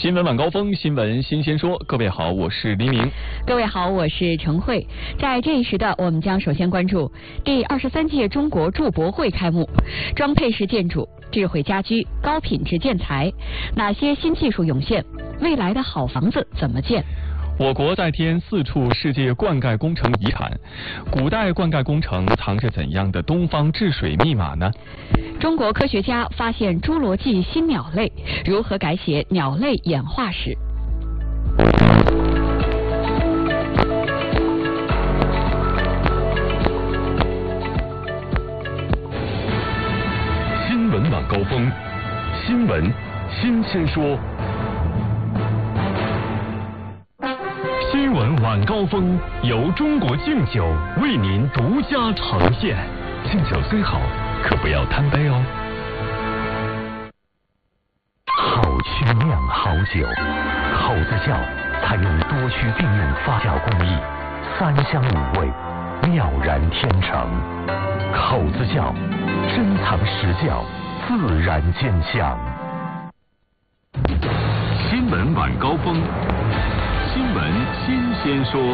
新闻晚高峰，新闻新鲜说。各位好，我是黎明。 各位好，我是陈慧。在这一时段，我们将首先关注第23届中国筑博会开幕，装配式建筑、智慧家居、高品质建材，哪些新技术涌现？未来的好房子怎么建？ 我国再添4处世界灌溉工程遗产，古代灌溉工程藏着怎样的东方治水密码呢？ 中国科学家发现侏罗纪新鸟类，如何改写鸟类演化史？ 新闻晚高峰，新闻新鲜说。新闻晚高峰由中国敬酒为您独家呈现。敬酒虽好，可不要贪杯哦。好曲酿好酒，口子窖采用多区并用发酵工艺，3香5味，妙然天成。口子窖珍藏实窖，自然见香。新闻晚高峰，新闻新鲜说。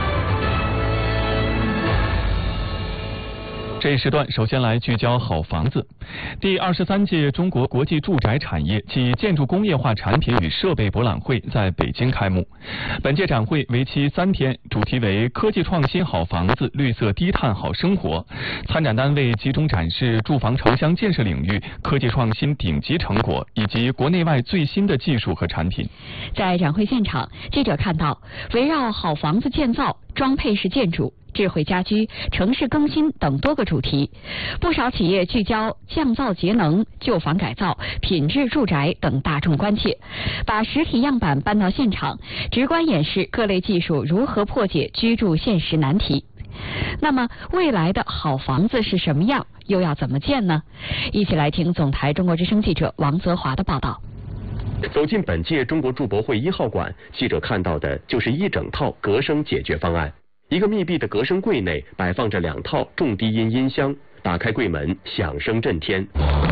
这一时段首先来聚焦好房子。第23届中国国际住宅产业暨建筑工业化产品与设备博览会在北京开幕。本届展会为期3天，主题为科技创新好房子，绿色低碳好生活。参展单位集中展示住房城乡建设领域科技创新顶级成果，以及国内外最新的技术和产品。 在展会现场，记者看到围绕好房子建造、装配式建筑、智慧家居、城市更新等多个主题，不少企业聚焦降噪节能、旧房改造、品质住宅等大众关切，把实体样板搬到现场，直观演示各类技术如何破解居住现实难题。那么，未来的好房子是什么样？又要怎么建呢？一起来听总台中国之声记者王泽华的报道。 走进本届中国筑博会1号馆，记者看到的就是一整套隔声解决方案。一个密闭的隔声柜内摆放着2套重低音音箱，打开柜门，响声震天，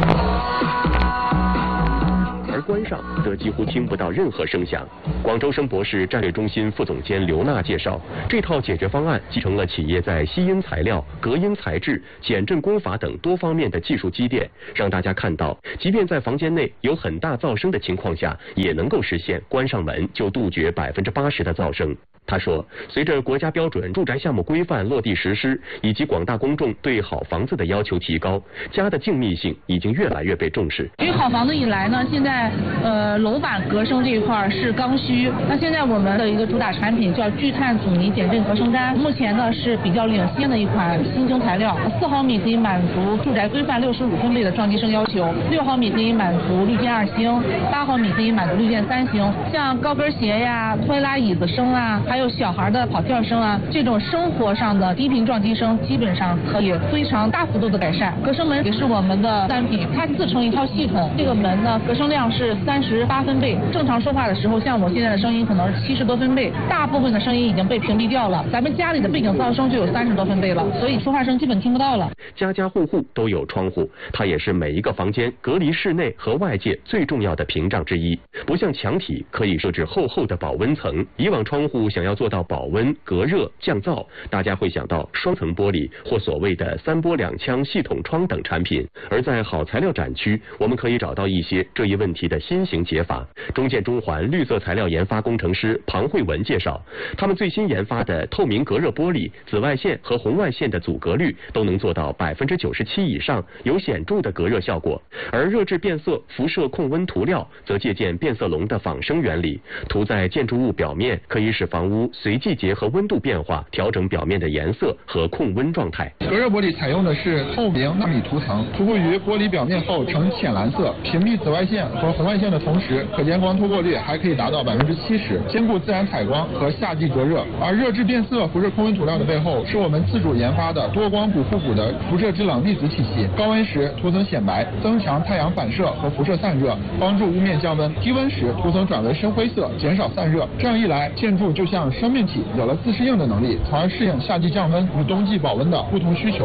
而关上则几乎听不到任何声响。广州声博士战略中心副总监刘娜介绍，这套解决方案继承了企业在吸音材料、隔音材质、减震工法等多方面的技术积淀，让大家看到，即便在房间内有很大噪声的情况下，也能够实现关上门就杜绝80%的噪声。他说，随着国家标准住宅项目规范落地实施，以及广大公众对好房子的要求提高，家的静谧性已经越来越被重视。 对于好房子以来呢，现在楼板隔声这一块是刚需。那现在我们的一个主打产品叫聚碳阻尼减震隔声毡，目前呢是比较领先的一款新型材料，4毫米可以满足住宅规范65分贝的撞击声要求，6毫米可以满足绿键2星，8毫米可以满足绿键3星。像高跟鞋呀、拖拉椅子声啊，还有小孩的跑跳声啊，这种生活上的低频撞击声基本上可以非常大幅度的改善。隔声门也是我们的单品，它自成一套系统。这个门呢，隔声量是38分贝，正常说话的时候，像我现在的声音可能是70多分贝，大部分的声音已经被屏蔽掉了。咱们家里的背景噪声就有30多分贝了，所以说话声基本听不到了。 家家户户都有窗户，它也是每一个房间隔离室内和外界最重要的屏障之一。不像墙体可以设置厚厚的保温层，以往窗户想要做到保温、隔热、降噪，大家会想到双层玻璃或所谓的3波2腔系统窗等产品。而在好材料展区，我们可以找到一些这一问题的新型解法。中建中环绿色材料研发工程师庞慧文介绍，他们最新研发的透明隔热玻璃，紫外线和红外线的阻隔率都能做到97%以上，有显著的隔热效果。而热质变色辐射控温涂料则借鉴变色龙的仿生原理，涂在建筑物表面，可以使房屋随季节和温度变化调整表面的颜色和控温状态。 隔热玻璃采用的是透明纳米涂层，涂布于玻璃表面后呈浅蓝色，屏蔽紫外线和红外线的同时，可见光脱过率还可以达到70%，兼顾自然采光和夏季隔热。而热质变色辐射控温涂料的背后，是我们自主研发的多光谱互补的辐射制冷粒子体系，高温时涂层显白，增强太阳反射和辐射散热，帮助屋面降温；低温时涂层转为深灰色，减少散热。这样一来，建筑就像生命体，有了自适应的能力，从而适应夏季降温与冬季保温的不同需求。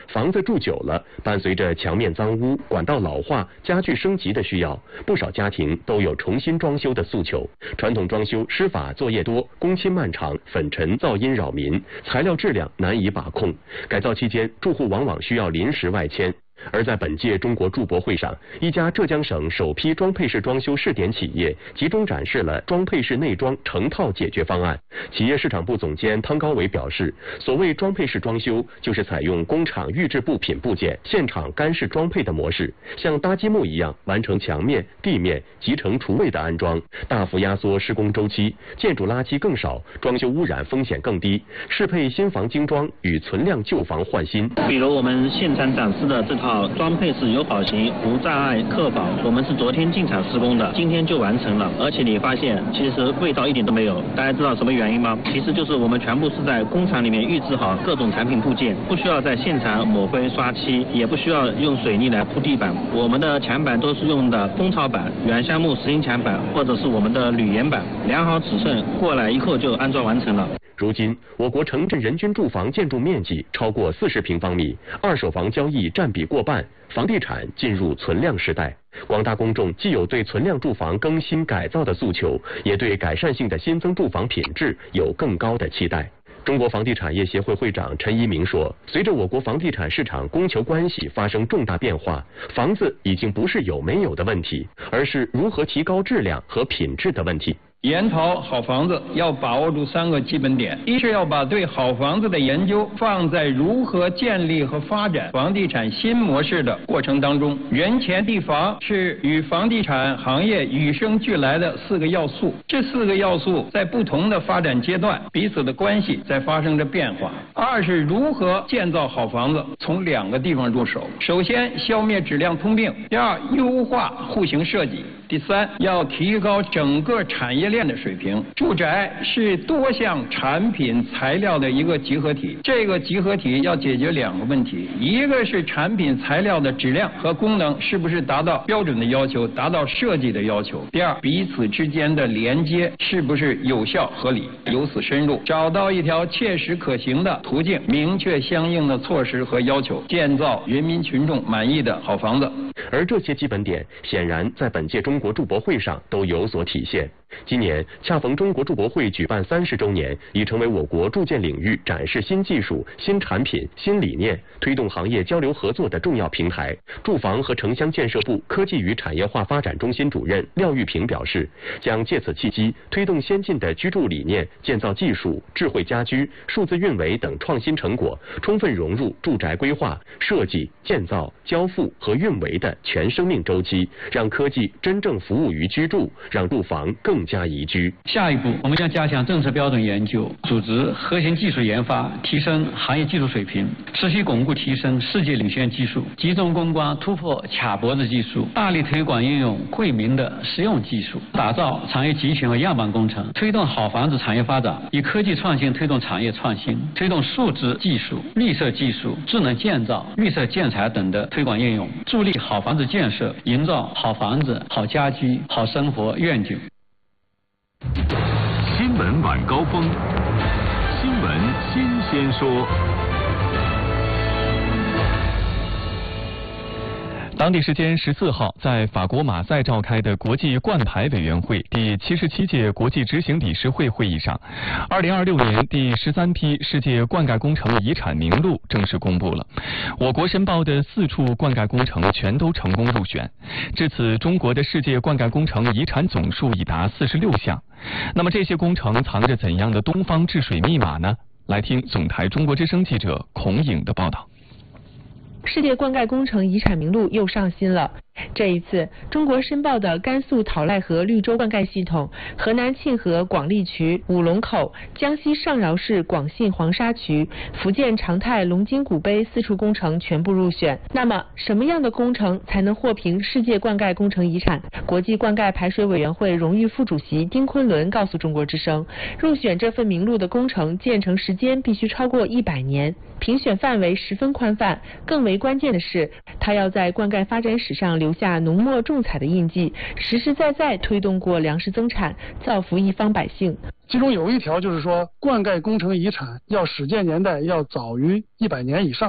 房子住久了，伴随着墙面脏污、管道老化、家具升级的需要，不少家庭都有重新装修的诉求。传统装修施法作业多，工期漫长，粉尘噪音扰民，材料质量难以把控。改造期间，住户往往需要临时外迁。而在本届中国铸博会上，一家浙江省首批装配式装修试点企业集中展示了装配式内装成套解决方案。企业市场部总监汤高伟表示，所谓装配式装修，就是采用工厂预制部品部件现场干式装配的模式，像搭积木一样完成墙面、地面、集成厨卫的安装，大幅压缩施工周期，建筑垃圾更少，装修污染风险更低，适配新房精装与存量旧房换新。 比如我们现场展示的这套装配式友好型无障碍客宝，我们是昨天进场施工的，今天就完成了。而且你发现其实味道一点都没有，大家知道什么原因吗？其实就是我们全部是在工厂里面预制好各种产品部件，不需要在现场抹灰刷漆，也不需要用水泥来铺地板。我们的墙板都是用的蜂巢板、原橡木实心墙板，或者是我们的铝岩板，量好尺寸过来一扣就安装完成了。 如今，我国城镇人均住房建筑面积超过40平方米，二手房交易占比过半，房地产进入存量时代。广大公众既有对存量住房更新改造的诉求，也对改善性的新增住房品质有更高的期待。中国房地产业协会会长陈一鸣说，随着我国房地产市场供求关系发生重大变化，房子已经不是有没有的问题，而是如何提高质量和品质的问题。 研讨好房子要把握住3个基本点：一是要把对好房子的研究放在如何建立和发展房地产新模式的过程当中，人钱地房是与房地产行业与生俱来的4个要素，这4个要素在不同的发展阶段，彼此的关系在发生着变化。二是如何建造好房子，从2个地方入手：首先消灭质量通病，第二优化户型设计，第三要提高整个产业链的水平。住宅是多项产品材料的一个集合体，这个集合体要解决2个问题，一个是产品材料的质量和功能是不是达到标准的要求，达到设计的要求；第二，彼此之间的连接是不是有效合理。由此深入，找到一条切实可行的途径，明确相应的措施和要求，建造人民群众满意的好房子。 而这些基本点显然在本届中国铸博会上都有所体现。今年恰逢中国铸博会举办30周年，已成为我国铸建领域展示新技术、新产品、新理念，推动行业交流合作的重要平台。住房和城乡建设部科技与产业化发展中心主任廖玉平表示，将借此契机推动先进的居住理念、建造技术、智慧家居、数字运维等创新成果，充分融入住宅规划、设计、建造、交付和运维的全生命周期，让科技真正服务于居住，让住房更加宜居。 下一步，我们将加强政策标准研究，组织核心技术研发，提升行业技术水平，持续巩固提升世界领先技术，集中攻关突破卡脖子技术，大力推广应用惠民的实用技术，打造产业集群和样板工程，推动好房子产业发展，以科技创新推动产业创新，推动数字技术、绿色技术、智能建造、绿色建材等的推广应用，助力好房子建设，营造好房子、好家居、好生活愿景。 新闻晚高峰，新闻新鲜说。 当地时间14号，在法国马赛召开的国际冠牌委员会第77届国际执行理事会会议上，2026年第13批世界灌溉工程遗产名录正式公布了。我国申报的4处灌溉工程全都成功入选，至此，中国的世界灌溉工程遗产总数已达46项。那么这些工程藏着怎样的东方治水密码呢？来听总台中国之声记者孔颖的报道。 世界灌溉工程遗产名录又上新了。这一次，中国申报的甘肃讨赖河绿洲灌溉系统、河南沁河广利渠、五龙口、江西上饶市广信黄沙渠、福建长泰龙津古碑4处工程全部入选。那么，什么样的工程才能获评世界灌溉工程遗产？国际灌溉排水委员会荣誉副主席丁昆仑告诉中国之声，入选这份名录的工程建成时间必须超过100年，评选范围十分宽泛。更为关键的是，它要在灌溉发展史上留下浓墨重彩的印记，实实在在推动过粮食增产，造福一方百姓。 其中有一条就是说，灌溉工程遗产要始建年代要早于100年以上。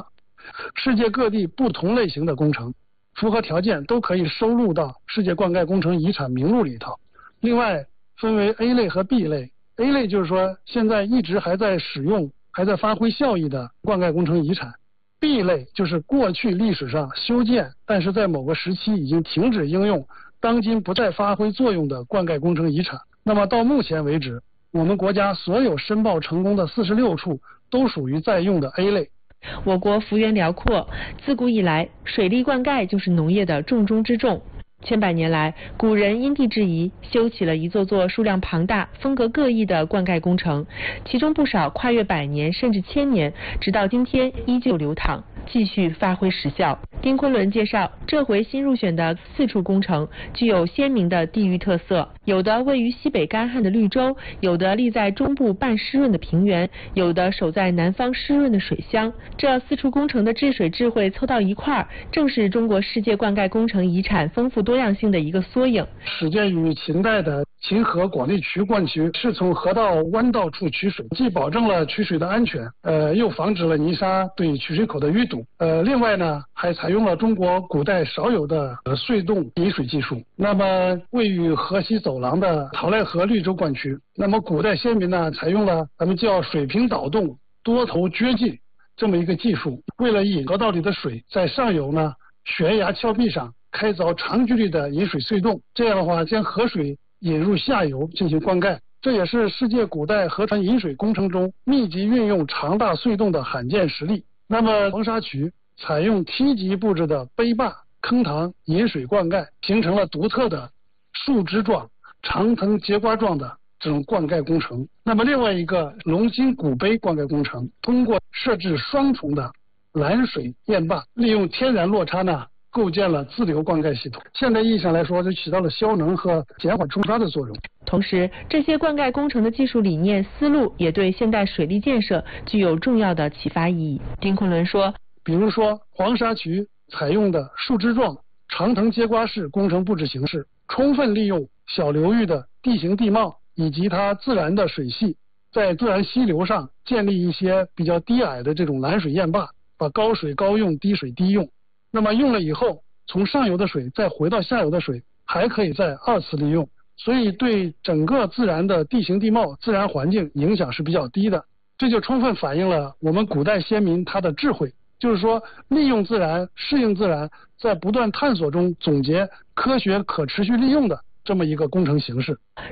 世界各地不同类型的工程，符合条件都可以收录到世界灌溉工程遗产名录里头。另外分为 A 类和 B 类。A 类就是说现在一直还在使用、还在发挥效益的灌溉工程遗产。B 类就是过去历史上修建，但是在某个时期已经停止应用，当今不再发挥作用的灌溉工程遗产。那么到目前为止，我们国家所有申报成功的46处都属于在用的 A 类。 我国幅员辽阔，自古以来，水利灌溉就是农业的重中之重。千百年来，古人因地制宜，修起了一座座数量庞大、风格各异的灌溉工程，其中不少跨越100年甚至1000年，直到今天依旧流淌，继续发挥实效。丁昆仑介绍，这回新入选的4处工程具有鲜明的地域特色，有的位于西北干旱的绿洲，有的立在中部半湿润的平原，有的守在南方湿润的水乡。这4处工程的治水智慧凑到一块儿，正是中国世界灌溉工程遗产丰富多样性的一个缩影。 始建于秦代的秦河广利渠灌渠是从河道弯道处取水，既保证了取水的安全，又防止了泥沙对取水口的淤堵。另外呢，还采用了中国古代少有的隧洞引水技术。那么位于河西走廊的陶赖河绿洲灌渠，那么古代先民呢采用了咱们叫水平导洞多头掘进这么一个技术，为了引河道里的水在上游呢悬崖峭壁上开凿长距离的引水隧洞，这样的话将河水引入下游进行灌溉。这也是世界古代河船引水工程中密集运用长大隧洞的罕见实例。那么黄沙渠采用梯级布置的碑坝、坑塘引水灌溉，形成了独特的树枝状、长藤节瓜状的这种灌溉工程。那么另外一个龙兴古碑灌溉工程，通过设置双重的拦水堰坝，利用天然落差呢构建了自流灌溉系统。现代意义上来说，就起到了消能和减缓冲刷的作用。 同时，这些灌溉工程的技术理念思路也对现代水利建设具有重要的启发意义。丁昆仑说， 比如说黄沙渠采用的树枝状、长藤节瓜式工程布置形式，充分利用小流域的地形地貌以及它自然的水系，在自然溪流上建立一些比较低矮的这种拦水堰坝，把高水高用、低水低用。那么用了以后，从上游的水再回到下游的水，还可以再2次利用，所以对整个自然的地形地貌、自然环境影响是比较低的。这就充分反映了我们古代先民他的智慧，就是说利用自然、适应自然，在不断探索中总结科学可持续利用的这么一个工程形式。